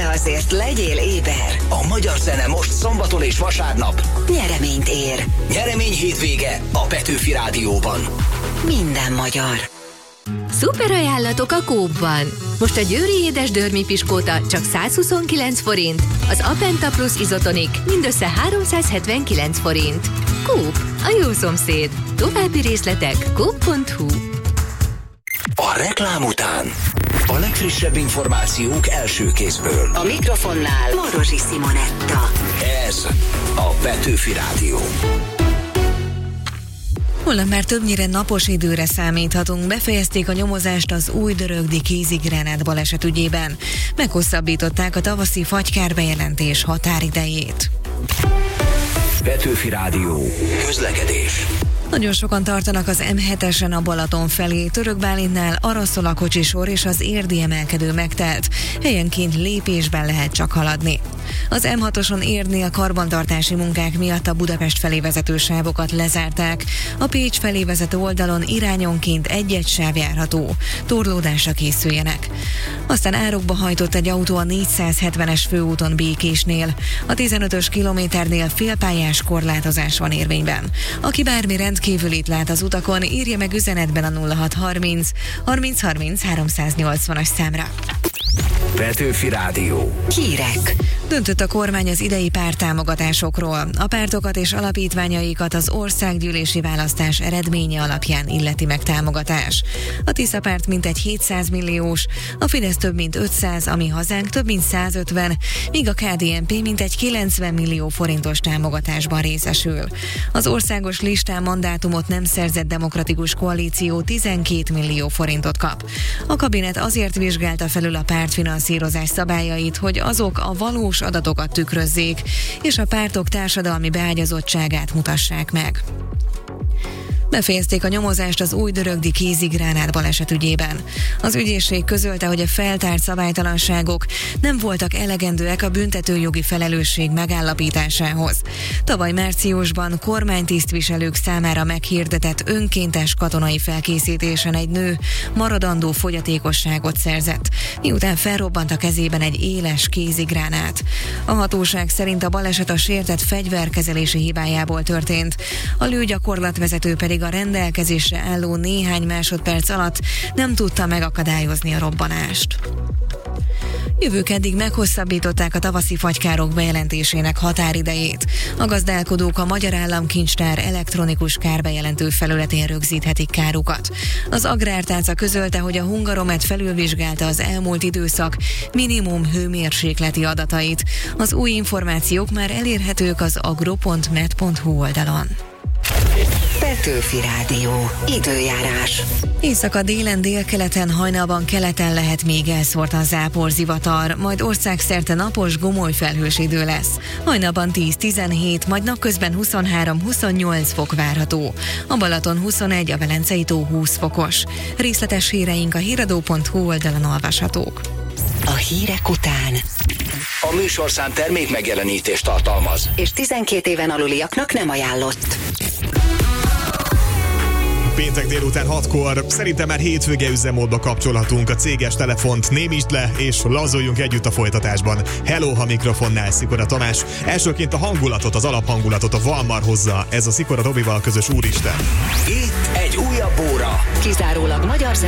de azért legyél éber. A magyar zene most szombaton és vasárnap Nyereményt ér. Nyeremény hétvége a Petőfi Rádióban. Minden magyar. Szuper ajánlatok a Coop-ban. Most a győri édes dörmi piskóta csak 129 forint, az Apenta Plus izotonik mindössze 379 forint. Coop, a jó szomszéd. További részletek coop.hu. A reklám után a legfrissebb információk első kézből. A mikrofonnál Marosi Simonetta. Ez a Petőfi Rádió. Holnap már többnyire napos időre számíthatunk. Befejezték a nyomozást az Újdörögdi kézigránát baleset ügyében. Meghosszabbították a tavaszi fagykárt-bejelentés határidejét. Petőfi Rádió. Közlekedés. Nagyon sokan tartanak az M7-esen a Balaton felé. Török Bálintnál arra szól a kocsisor és az érdi emelkedő megtelt. Helyenként lépésben lehet csak haladni. Az M6-oson Érdnél karbantartási munkák miatt a Budapest felé vezető sávokat lezárták. A Pécs felé vezető oldalon irányonként egy-egy sáv járható. Torlódásra készüljenek. Aztán árokba hajtott egy autó a 470-es főúton Békésnél. A 15-ös kilométernél félpályás korlátozás van érvényben. Aki bármi rendkívülit lát az utakon, írja meg üzenetben a 0630 30 30 380-as számra. Petőfi Rádió. Hírek. Döntött a kormány az idei párttámogatásokról. A pártokat és alapítványaikat az országgyűlési választás eredménye alapján illeti meg támogatás. A Tisza párt mintegy 700 milliós, a Fidesz több mint 500, ami Hazánk több mint 150, míg a KDNP mintegy 90 millió forintos támogatásban részesül. Az országos listán mandátumot nem szerzett demokratikus koalíció 12 millió forintot kap. A kabinet azért vizsgálta felül a pártfinanszírozás szabályait, hogy azok a valós adatokat tükrözzék, és a pártok társadalmi beágyazottságát mutassák meg. Befejezték a nyomozást az Újdörögdi kézigránát baleset ügyében. Az ügyészség közölte, hogy a feltárt szabálytalanságok nem voltak elegendőek a büntetőjogi felelősség megállapításához. Tavaly márciusban kormánytisztviselők számára meghirdetett önkéntes katonai felkészítésen egy nő maradandó fogyatékosságot szerzett, miután felrobbant a kezében egy éles kézigránát. A hatóság szerint a baleset a sértett fegyverkezelési hibájából történt. A lőgyakorlatvezető pedig a rendelkezésre álló néhány másodperc alatt nem tudta megakadályozni a robbanást. Jövő keddig meghosszabbították a tavaszi fagykárok bejelentésének határidejét. A gazdálkodók a Magyar Államkincstár elektronikus kárbejelentő felületén rögzíthetik kárukat. Az Agrártálca közölte, hogy a Hungaromet felülvizsgálta az elmúlt időszak minimum hőmérsékleti adatait. Az új információk már elérhetők az agro.met.hu oldalon. Petőfi Rádió. Időjárás. Éjszaka délen, délkeleten, hajnalban keleten lehet még elszórtan zápor, zivatar, majd országszerte napos, gomoly felhős idő lesz. Hajnalban 10-17, majd napközben 23-28 fok várható. A Balaton 21, a Velencei tó 20 fokos. Részletes híreink a híradó.hu oldalon olvashatók. A hírek után. A műsorszám termék megjelenítést tartalmaz. És 12 éven aluliaknak nem ajánlott. Péntek délután 6-kor szerintem már hétvége üzemmódba kapcsolhatunk a céges telefont, némítsd le és lazoljunk együtt a folytatásban. Hello, ha mikrofonnál Szikora Tamás. Elsőként a hangulatot, az alaphangulatot a Valmar hozza, ez a Szikora Robival közös Úristen. Itt egy újabb óra. Kizárólag magyar